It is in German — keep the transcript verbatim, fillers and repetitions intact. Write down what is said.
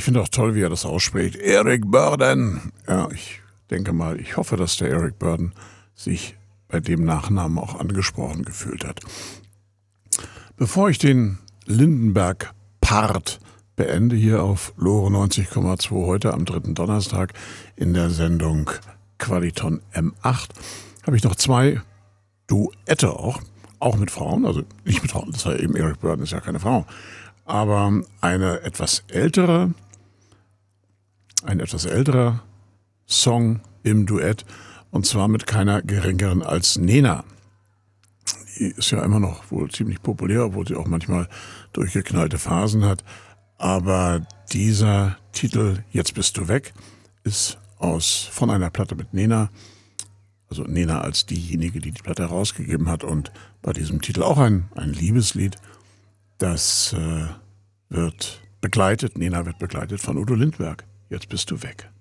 finde auch toll, wie er das ausspricht. Eric Burdon. Ja, ich denke mal, ich hoffe, dass der Eric Burdon sich bei dem Nachnamen auch angesprochen gefühlt hat. Bevor ich den Lindenberg-Part beende, hier auf Lore neunzig Komma zwei heute am dritten Donnerstag in der Sendung Qualiton M acht, habe ich noch zwei Duette auch, auch mit Frauen, also nicht mit Frauen, das war eben Eric Burdon, ist ja keine Frau, aber eine etwas ältere, ein etwas älterer Song im Duett, und zwar mit keiner geringeren als Nena. Die ist ja immer noch wohl ziemlich populär, obwohl sie auch manchmal durchgeknallte Phasen hat. Aber dieser Titel Jetzt bist du weg ist aus von einer Platte mit Nena. Also Nena als diejenige, die die Platte herausgegeben hat. Und bei diesem Titel auch ein, ein Liebeslied. Das äh, wird begleitet, Nena wird begleitet von Udo Lindenberg. Jetzt bist du weg.